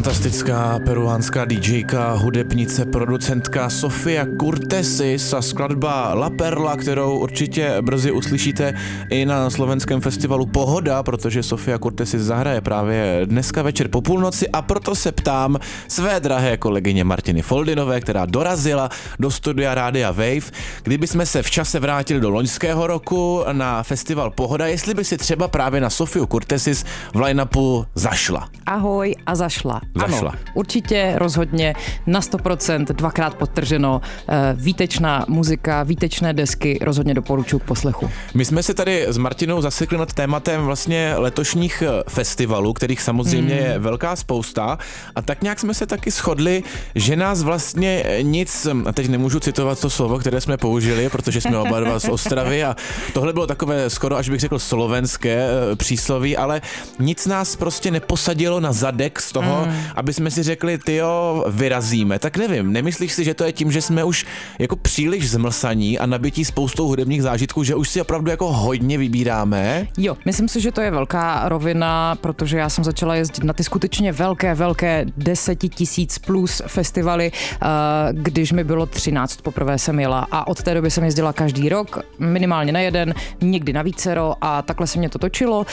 Fantastická peruánská DJka, hudebnice, producentka Sofia Curtesis a skladba La Perla, kterou určitě brzy uslyšíte i na slovenském festivalu Pohoda, protože Sofia Curtesis zahraje právě dneska večer po půlnoci a proto se ptám své drahé kolegyně Martiny Foldinové, která dorazila do studia Rádia Wave, kdyby jsme se v čase vrátili do loňského roku na festival Pohoda, jestli by si třeba právě na Sofiu Curtesis v line-upu zašla. Ahoj a zašla. Ano, určitě, rozhodně, na 100%, dvakrát podtrženo, výtečná muzika, výtečné desky, rozhodně doporučuji k poslechu. My jsme se tady s Martinou zasekli nad tématem vlastně letošních festivalů, kterých samozřejmě je velká spousta, a tak nějak jsme se taky shodli, že nás vlastně nic, a teď nemůžu citovat to slovo, které jsme použili, protože jsme oba dva z Ostravy a tohle bylo takové skoro, až bych řekl, slovenské přísloví, ale nic nás prostě neposadilo na zadek z toho, aby jsme si řekli, tyjo, vyrazíme. Tak nevím, nemyslíš si, že to je tím, že jsme už jako příliš zmlsaní a nabití spoustou hudebních zážitků, že už si opravdu jako hodně vybíráme? Jo, myslím si, že to je velká rovina, protože já jsem začala jezdit na ty skutečně velké 10 000 plus festivaly, když mi bylo 13, poprvé jsem jela a od té doby jsem jezdila každý rok, minimálně na jeden, někdy na vícero a takhle se mě to točilo.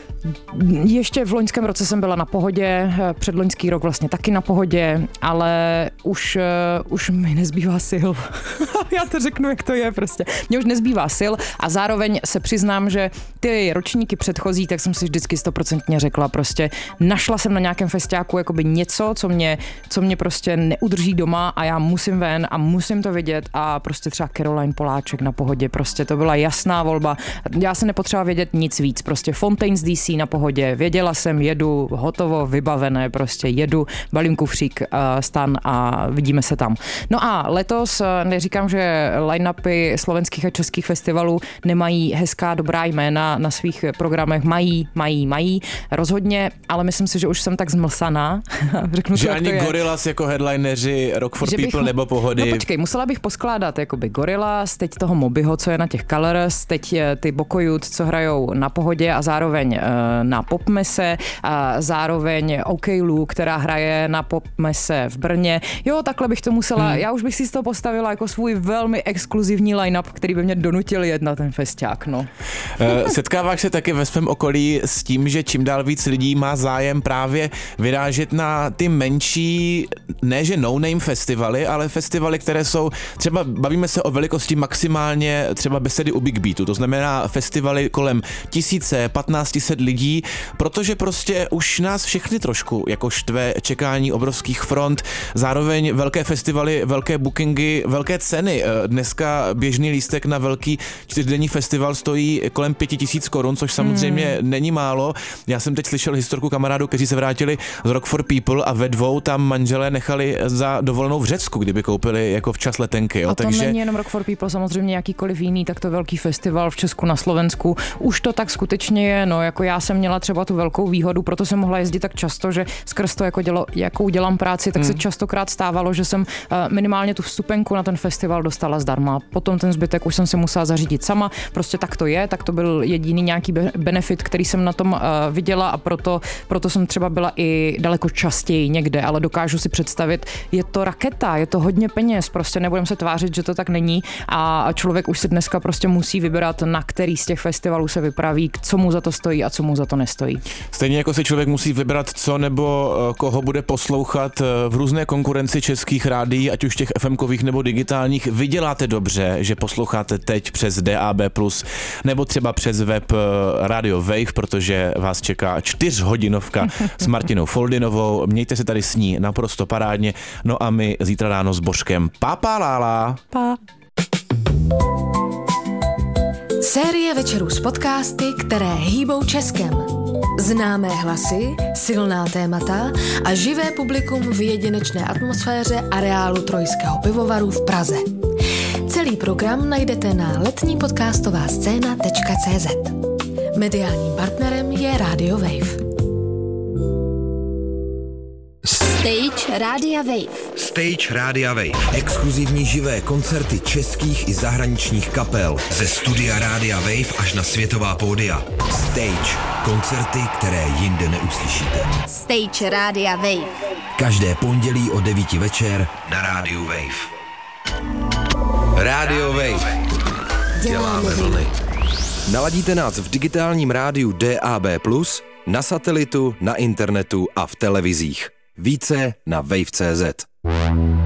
Ještě v loňském roce jsem byla na Pohodě, předloňský rok vlastně taky na Pohodě, ale už mi nezbývá sil. Já to řeknu, jak to je prostě. Mně už nezbývá sil a zároveň se přiznám, že ty ročníky předchozí, tak jsem si vždycky 100% řekla prostě, našla jsem na nějakém festiáku jakoby něco, co mě prostě neudrží doma a já musím ven a musím to vidět a prostě třeba Caroline Poláček na Pohodě, prostě to byla jasná volba. Já se nepotřeba vědět nic víc, prostě Fontaines DC na Pohodě, věděla jsem, jedu, hotovo, vybavené, prostě jedu, balím kufřík, stan a vidíme se tam. No a letos, neříkám, že line-upy slovenských a českých festivalů nemají hezká, dobrá jména na svých programech, mají, rozhodně, ale myslím si, že už jsem tak zmlsaná. Řeknu že to, ani Gorillaz jako headlineři Rock for People nebo Pohody. No počkej, musela bych poskládat jakoby Gorillaz, teď toho Mobyho, co je na těch Colors, teď ty Boko Youth, co hrajou na Pohodě a zároveň na Popmese a zároveň OK Lou, která hraje na Popmese v Brně. Jo, takhle bych to musela, já už bych si z toho postavila jako svůj velmi exkluzivní line-up, který by mě donutil jet na ten festiák, no. Setkáváš se taky ve svém okolí s tím, že čím dál víc lidí má zájem právě vyrážet na ty menší, ne že no-name festivaly, ale festivaly, které jsou, třeba bavíme se o velikosti maximálně třeba Besedy u Big Beatu, to znamená festivaly kolem 1500 lidí, protože prostě už nás všechny trošku jako štve čekání obrovských front, zároveň velké festivaly, velké bookingy, velké ceny. Dneska běžný lístek na velký 4denní festival stojí kolem 5000 korun, což samozřejmě není málo. Já jsem teď slyšel historku kamarádů, kteří se vrátili z Rock for People a ve dvou tam manželé nechali za dovolenou v Řecku, kdyby koupili jako včas letenky. Jo. A to takže není jenom Rock for People, samozřejmě jakýkoliv jiný, tak to velký festival v Česku, na Slovensku. Už to tak skutečně je, no, jako já jsem měla třeba tu velkou výhodu, proto jsem mohla jezdit tak často, že skrz to, jakou dělám práci, tak se častokrát stávalo, že jsem minimálně tu vstupenku na ten festival dostala zdarma. Potom ten zbytek už jsem si musela zařídit sama, prostě tak to je, tak to byl jediný nějaký benefit, který jsem na tom viděla a proto jsem třeba byla i daleko častěji někde, ale dokážu si představit, je to raketa, je to hodně peněz, prostě nebudem se tvářit, že to tak není a člověk už si dneska prostě musí vybrat, na který z těch festivalů se vypraví, co mu za to stojí a co mu za to nestojí. Stejně jako si člověk musí vybrat, co nebo koho bude poslouchat v různé konkurenci českých rádií, ať už těch FM-kových nebo digitálních. Vy děláte dobře, že posloucháte teď přes DAB+, nebo třeba přes web Radio Wave, protože vás čeká 4hodinovka s Martinou Foldinovou. Mějte se tady s ní naprosto parádně. No a my zítra ráno s Božkem. Pa, lála. Pa. Série večerů s podcasty, které hýbou Českem. Známé hlasy, silná témata a živé publikum v jedinečné atmosféře areálu Trojského pivovaru v Praze. Celý program najdete na letnípodcastováscéna.cz. Mediálním partnerem je Radio Wave. Stage Rádia Wave. Stage Rádia Wave. Exkluzivní živé koncerty českých i zahraničních kapel. Ze studia Rádia Wave až na světová pódia. Stage. Koncerty, které jinde neuslyšíte. Stage Rádia Wave. Každé pondělí o 9 večer na rádiu Wave. Radio Wave. Děláme vlny. Naladíte nás v digitálním rádiu DAB+, na satelitu, na internetu a v televizích. Více na wave.cz.